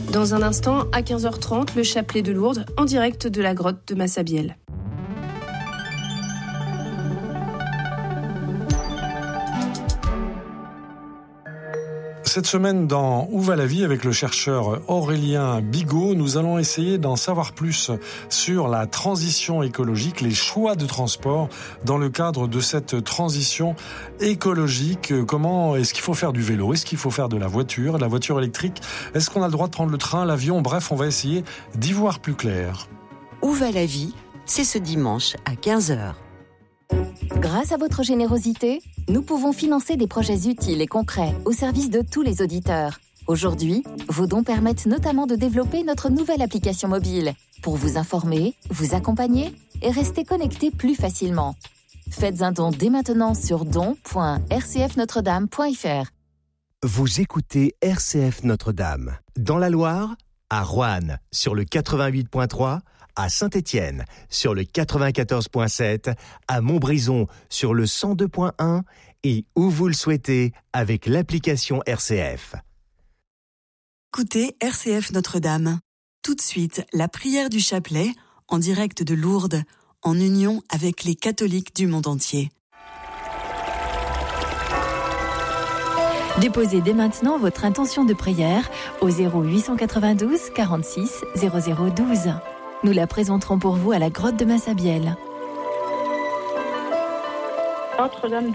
Dans un instant, à 15h30, le chapelet de Lourdes en direct de la grotte de Massabielle. Cette semaine, dans Où va la vie, avec le chercheur Aurélien Bigot, nous allons essayer d'en savoir plus sur la transition écologique, les choix de transport dans le cadre de cette transition écologique. Comment est-ce qu'il faut faire du vélo? Est-ce qu'il faut faire de la voiture électrique? Est-ce qu'on a le droit de prendre le train, l'avion? Bref, on va essayer d'y voir plus clair. Où va la vie? C'est ce dimanche à 15h. Grâce à votre générosité, nous pouvons financer des projets utiles et concrets au service de tous les auditeurs. Aujourd'hui, vos dons permettent notamment de développer notre nouvelle application mobile pour vous informer, vous accompagner et rester connecté plus facilement. Faites un don dès maintenant sur don.rcfnotredame.fr. Vous écoutez RCF Notre-Dame. Dans la Loire, à Roanne, sur le 88.3, à Saint-Étienne, sur le 94.7, à Montbrison, sur le 102.1 et où vous le souhaitez avec l'application RCF. Écoutez RCF Notre-Dame. Tout de suite, la prière du chapelet, en direct de Lourdes, en union avec les catholiques du monde entier. Déposez dès maintenant votre intention de prière au 0892 46 0012. Nous la présenterons pour vous à la grotte de Massabielle. Notre-Dame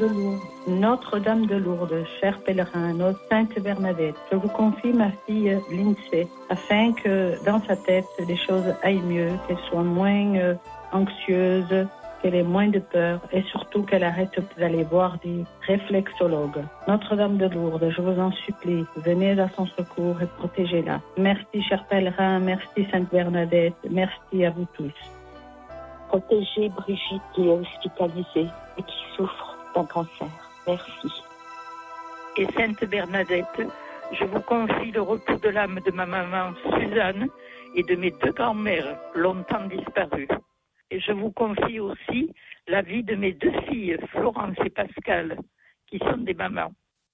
de Lourdes, chers pèlerins, notre Sainte Bernadette, je vous confie ma fille Lindsay, afin que dans sa tête les choses aillent mieux, qu'elle soit moins anxieuse, qu'elle ait moins de peur et surtout qu'elle arrête d'aller voir des réflexologues. Notre-Dame de Lourdes, je vous en supplie, venez à son secours et protégez-la. Merci, chers pèlerins, merci Sainte Bernadette, merci à vous tous. Protégez Brigitte qui est hospitalisée et qui souffre d'un cancer. Merci. Et Sainte Bernadette, je vous confie le repos de l'âme de ma maman Suzanne et de mes deux grands-mères longtemps disparues. Et je vous confie aussi la vie de mes deux filles, Florence et Pascal, qui sont des mamans.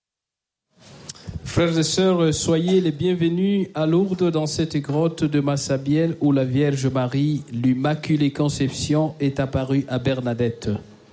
Frères et sœurs, soyez les bienvenus à Lourdes dans cette grotte de Massabielle où la Vierge Marie, l'Immaculée Conception, est apparue à Bernadette.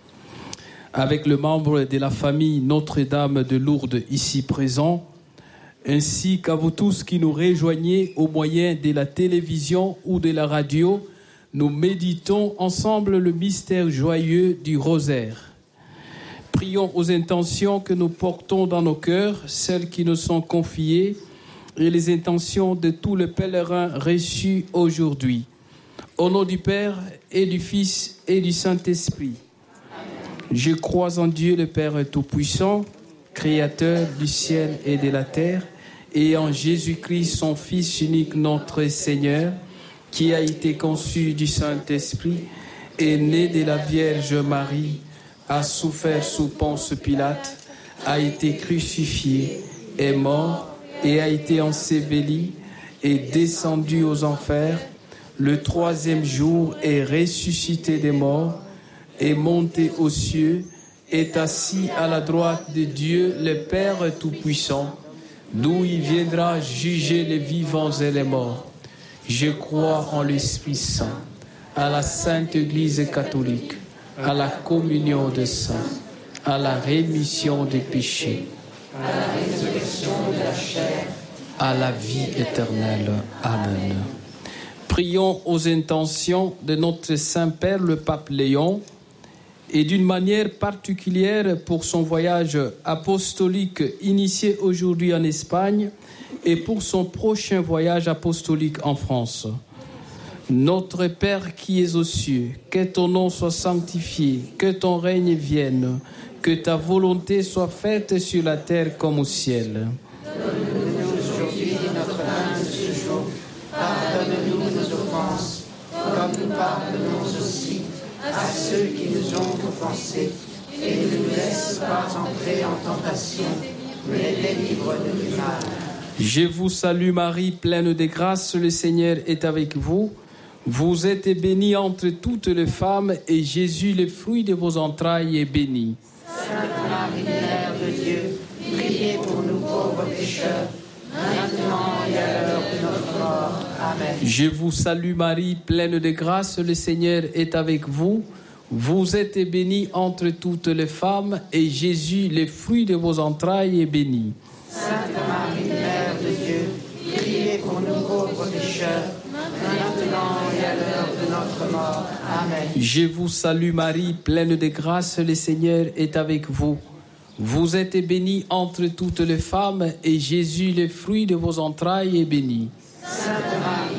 Avec le membre de la famille Notre-Dame de Lourdes ici présent, ainsi qu'à vous tous qui nous rejoignez au moyen de la télévision ou de la radio, nous méditons ensemble le mystère joyeux du rosaire. Prions aux intentions que nous portons dans nos cœurs, celles qui nous sont confiées, et les intentions de tous les pèlerins reçus aujourd'hui. Au nom du Père et du Fils et du Saint-Esprit. Je crois en Dieu le Père Tout-Puissant, Créateur du ciel et de la terre, et en Jésus-Christ, son Fils unique, notre Seigneur, qui a été conçu du Saint-Esprit, est né de la Vierge Marie, a souffert sous Ponce Pilate, a été crucifié, est mort et a été enseveli, est descendu aux enfers, le troisième jour est ressuscité des morts, est monté aux cieux, est assis à la droite de Dieu, le Père Tout-Puissant, d'où il viendra juger les vivants et les morts. Je crois en l'Esprit Saint, à la Sainte Église catholique, à la communion des saints, à la rémission des péchés, à la résurrection de la chair, à la vie éternelle. Amen. Prions aux intentions de notre Saint-Père, le Pape Léon, et d'une manière particulière pour son voyage apostolique initié aujourd'hui en Espagne, et pour son prochain voyage apostolique en France. Notre Père qui es aux cieux, que ton nom soit sanctifié, que ton règne vienne, que ta volonté soit faite sur la terre comme au ciel. Donne-nous aujourd'hui notre pain de ce jour. Pardonne-nous nos offenses, comme nous pardonnons aussi à ceux qui nous ont offensés. Et ne nous laisse pas entrer en tentation, mais délivre-nous du mal. Je vous salue Marie, pleine de grâce, le Seigneur est avec vous. Vous êtes bénie entre toutes les femmes, et Jésus, le fruit de vos entrailles, est béni. Sainte Marie, Mère de Dieu, priez pour nous pauvres pécheurs, maintenant et à l'heure de notre Amen. Je vous salue Marie, pleine de grâce, le Seigneur est avec vous. Vous êtes bénie entre toutes les femmes, et Jésus, le fruit de vos entrailles, est béni. Sainte Marie, Mère de Dieu, priez pour nous pauvres pécheurs, maintenant et à l'heure de notre mort. Amen. Je vous salue Marie, pleine de grâce, le Seigneur est avec vous. Vous êtes bénie entre toutes les femmes, et Jésus, le fruit de vos entrailles, est béni. Sainte Marie,